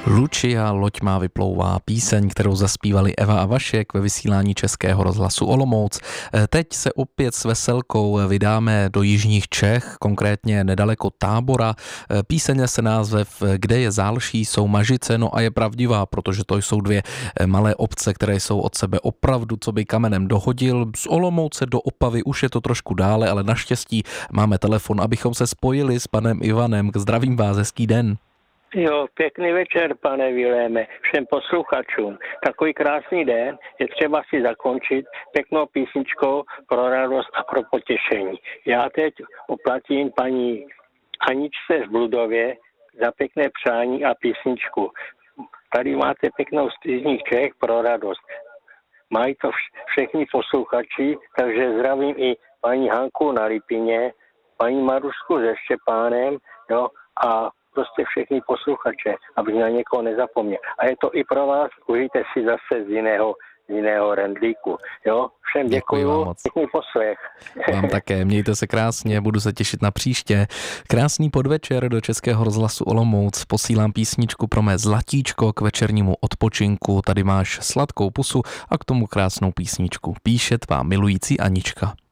Lucia, loď má vyplouvá, píseň, kterou zaspívali Eva a Vašek ve vysílání Českého rozhlasu Olomouc. Teď se opět s veselkou vydáme do jižních Čech, konkrétně nedaleko Tábora. Píseň se název Kde je Zálší, jsou Mažice, no a je pravdivá, protože to jsou dvě malé obce, které jsou od sebe opravdu co by kamenem dohodil. Z Olomouce do Opavy už je to trošku dále, ale naštěstí máme telefon, abychom se spojili s panem Ivanem. Zdravím vás, hezký den. Jo, pěkný večer, pane Viléme, všem posluchačům. Takový krásný den je třeba si zakončit pěknou písničkou pro radost a pro potěšení. Já teď oplatím paní Aničce z Bludově za pěkné přání a písničku. Tady máte pěknou z jižních Čech pro radost. Mají to všichni posluchači, takže zdravím i paní Hanku na Lipině, paní Marušku se Štěpánem, jo, a prostě všechny posluchače, abych na někoho nezapomněl. A je to i pro vás, užijte si zase z jiného rendlíku. Jo, všem děkuju, pěkný poslech. Vám také, mějte se krásně, budu se těšit na příště. Krásný podvečer do Českého rozhlasu Olomouc, posílám písničku pro mé zlatíčko k večernímu odpočinku, tady máš sladkou pusu a k tomu krásnou písničku. Píše tvá milující Anička.